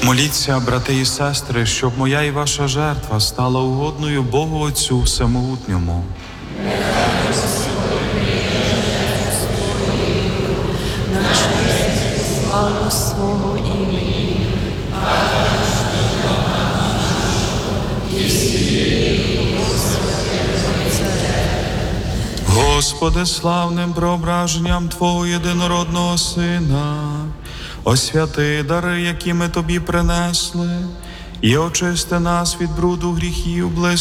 Моліться, брати і сестри, щоб моя і ваша жертва стала угодною Богу Отцю Всемогутньому. На честь і славу свого імені. Господи, славним преображенням Твого єдинородного Сина, освяти дари, які ми Тобі принесли, і очисти нас від бруду гріхів, близьких